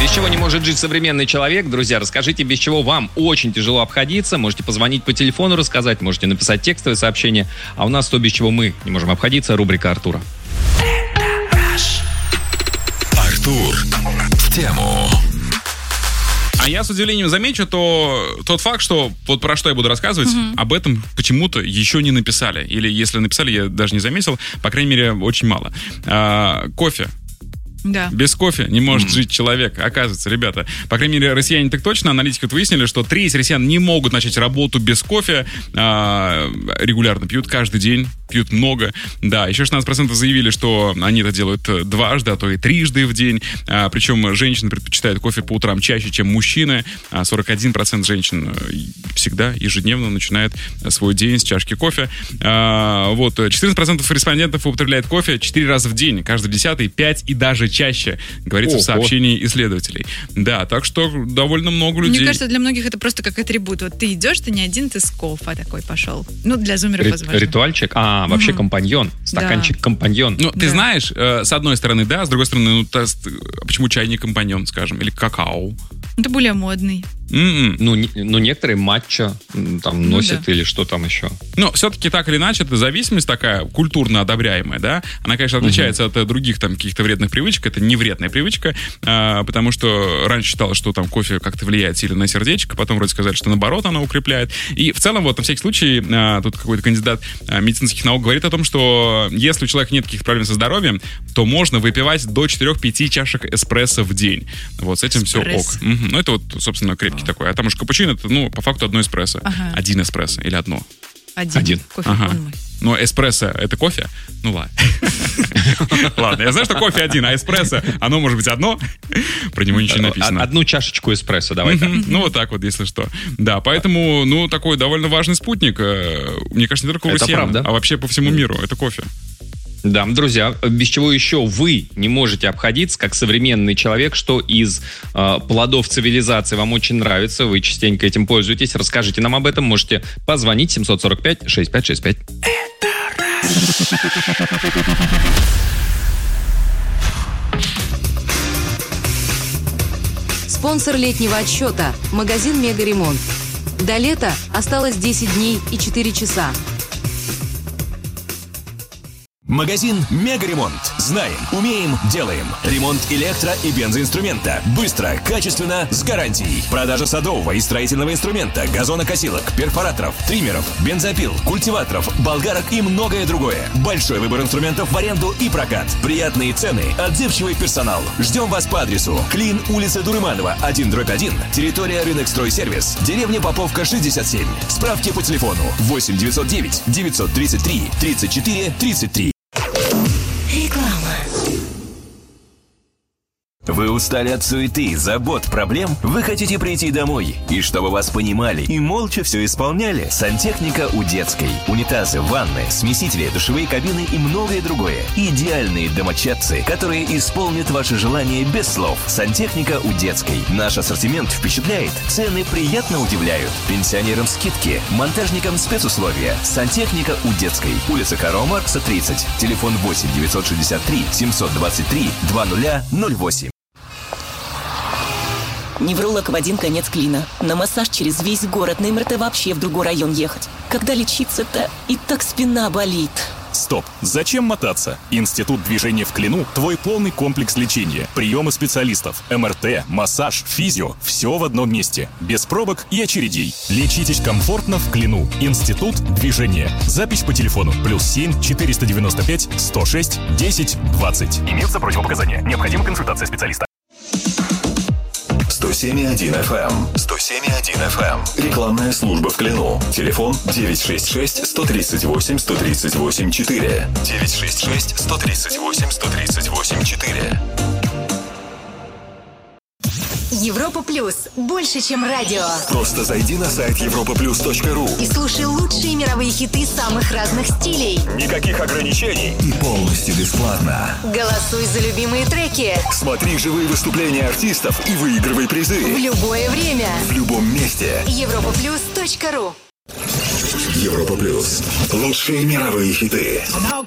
Без чего не может жить современный человек? Друзья, расскажите, без чего вам очень тяжело обходиться. Можете позвонить по телефону, рассказать, можете написать текстовое сообщение. А у нас то, без чего мы не можем обходиться, рубрика Артура. Артур в тему. А я с удивлением замечу тот факт, что вот про что я буду рассказывать, об этом почему-то еще не написали. Или если написали, я даже не заметил. По крайней мере, очень мало. Кофе. Да. Без кофе не может жить человек. Оказывается, ребята, по крайней мере, россияне так точно, аналитики вот выяснили, что треть россиян не могут начать работу без кофе. Регулярно пьют каждый день, пьют много. Да, еще 16% заявили, что они это делают дважды, а то и трижды в день. Причем женщины предпочитают кофе по утрам чаще, чем мужчины. 41% женщин всегда ежедневно начинает свой день с чашки кофе. 14% респондентов употребляет кофе 4 раза в день, каждый 10-й, 5 и даже чаще, говорится в сообщении исследователей. Да, так что довольно много людей. Мне кажется, для многих это просто как атрибут. Вот ты идешь, ты не один, ты с кофе такой пошел. Ну, для зумеров возможно. Ритуальчик? Вообще компаньон. Стаканчик-компаньон. Ну, ты знаешь, с одной стороны, да, с другой стороны, почему чай не компаньон, скажем, или какао? Это более модный. Ну, некоторые матча там носят или что там еще. Но все-таки так или иначе, это зависимость такая культурно одобряемая, да? Она, конечно, отличается от других там каких-то вредных привычек. Это не вредная привычка, потому что раньше считалось, что там кофе как-то влияет сильно на сердечко, потом вроде сказали, что наоборот оно укрепляет. И в целом, вот на всякий случай, тут какой-то кандидат медицинских наук говорит о том, что если у человека нет каких-то проблем со здоровьем, то можно выпивать до 4-5 чашек эспрессо в день. Вот с этим все ок. Ну, это вот, собственно, крепкий такой. А там уж капучино, это, по факту одно эспрессо. Один эспрессо или одно? Один. Кофе он мой. Но эспрессо — это кофе? Ну ладно. Ладно, я знаю, что кофе один, а эспрессо, оно может быть одно. Про него ничего не написано. Одну чашечку эспрессо, давай-ка. Ну, вот так вот, если что. Да, поэтому, такой довольно важный спутник. Мне кажется, не только у россиян, а вообще по всему миру. Это кофе. Да, друзья, без чего еще вы не можете обходиться, как современный человек, что из плодов цивилизации вам очень нравится, вы частенько этим пользуетесь, расскажите нам об этом, можете позвонить 745-6565. Спонсор летнего отсчета – магазин «Мегаремонт». До лета осталось 10 дней и 4 часа. Магазин «Мегаремонт». Знаем, умеем, делаем. Ремонт электро- и бензоинструмента. Быстро, качественно, с гарантией. Продажа садового и строительного инструмента, газонокосилок, перфораторов, триммеров, бензопил, культиваторов, болгарок и многое другое. Большой выбор инструментов в аренду и прокат. Приятные цены, отзывчивый персонал. Ждем вас по адресу: Клин, улица Дурыманова, 1/1, территория Рынок Стройсервис, деревня Поповка, 67. Справки по телефону 8 909 933 34 33. Реклама. Вы устали от суеты, забот, проблем? Вы хотите прийти домой, и чтобы вас понимали и молча все исполняли? Сантехника у детской. Унитазы, ванны, смесители, душевые кабины и многое другое. Идеальные домочадцы, которые исполнят ваши желания без слов. Сантехника у детской. Наш ассортимент впечатляет, цены приятно удивляют. Пенсионерам скидки, монтажникам спецусловия. Сантехника у детской. Улица Карла Маркса, 30. Телефон 8 963 723 2008. Невролог в один конец Клина. На массаж через весь город, на МРТ вообще в другой район ехать. Когда лечиться-то? И так спина болит. Стоп! Зачем мотаться? Институт движения в Клину – твой полный комплекс лечения. Приемы специалистов, МРТ, массаж, физио – все в одном месте. Без пробок и очередей. Лечитесь комфортно в Клину. Институт движения. Запись по телефону +7 495 106 10 20. Имеются противопоказания. Необходима консультация специалиста. 107,1 FM. 107,1 FM. Рекламная служба в Клину. Телефон 966 138 138 4. 966 138 138 4. Европа Плюс. Больше, чем радио. Просто зайди на сайт europaplus.ru и слушай лучшие мировые хиты самых разных стилей. Никаких ограничений. И полностью бесплатно. Голосуй за любимые треки. Смотри живые выступления артистов и выигрывай призы. В любое время. В любом месте. europaplus.ru. Европа Плюс. Лучшие мировые хиты.